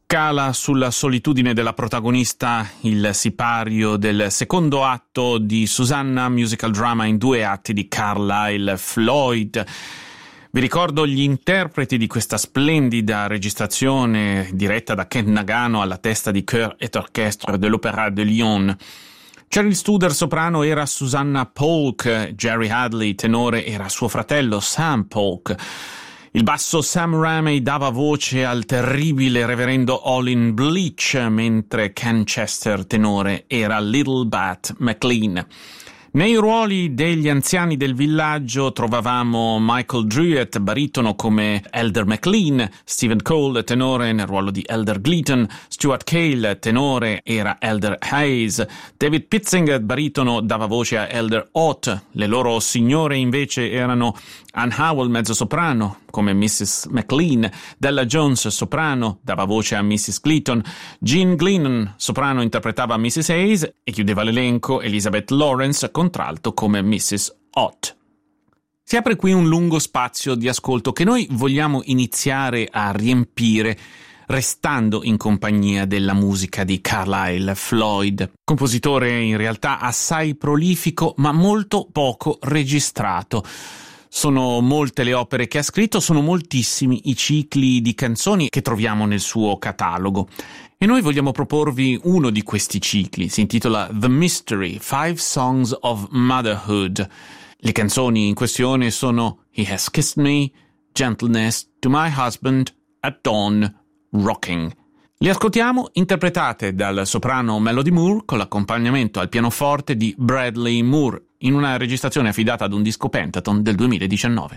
Cala sulla solitudine della protagonista il sipario del secondo atto di Susanna, musical drama in 2 atti di Carlyle Floyd. Vi ricordo gli interpreti di questa splendida registrazione diretta da Kent Nagano alla testa di Chœur et Orchestre de l'Opéra de Lyon. Cheryl Studer soprano era Susanna Polk, Jerry Hadley tenore era suo fratello Sam Polk. Il basso Sam Ramey dava voce al terribile reverendo Olin Bleach, mentre Ken Chester tenore era Little Bat McLean. Nei ruoli degli anziani del villaggio trovavamo Michael Druitt, baritono come Elder McLean, Stephen Cole, tenore nel ruolo di Elder Gleaton, Stuart Cale, tenore, era Elder Hayes, David Pitzinger, baritono, dava voce a Elder Ott, le loro signore invece erano Anne Howell, mezzosoprano, come Mrs. McLean, Della Jones, soprano, dava voce a Mrs. Gleaton, Jean Glennon, soprano, interpretava Mrs. Hayes e chiudeva l'elenco Elizabeth Lawrence, contralto come Mrs. Ott. Si apre qui un lungo spazio di ascolto che noi vogliamo iniziare a riempire restando in compagnia della musica di Carlyle Floyd, compositore in realtà assai prolifico ma molto poco registrato. Sono molte le opere che ha scritto, sono moltissimi i cicli di canzoni che troviamo nel suo catalogo. E noi vogliamo proporvi uno di questi cicli, si intitola The Mystery, 5 Songs of Motherhood. Le canzoni in questione sono He Has Kissed Me, Gentleness, To My Husband, At Dawn, Rocking. Le ascoltiamo interpretate dal soprano Melody Moore con l'accompagnamento al pianoforte di Bradley Moore in una registrazione affidata ad un disco Pentaton del 2019.